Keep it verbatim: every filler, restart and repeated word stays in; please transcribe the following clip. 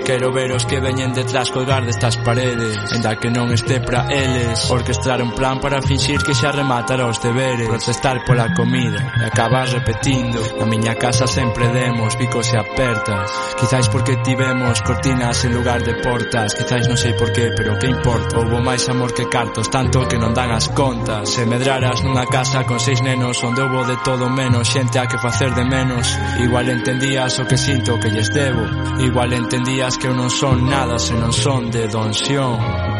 Quero ver os que veñen detrás colgar destas paredes, ainda que non este pra eles. Orquestrar un plan para finxir que xa rematara os deberes, protestar pola comida e acabar repetindo. Na miña casa sempre demos bicos e apertas, quizáis porque tivemos cortinas en lugar de portas. Quizáis non sei por qué, pero que importa. Houbo máis amor que cartos, tanto que non dan as contas. Se medraras nunha casa con seis nenos onde houbo de todo menos xente a que facer de menos, igual entendías o que sinto que lles debo. Igual entendías que eu non son nada se non son de Don Xión.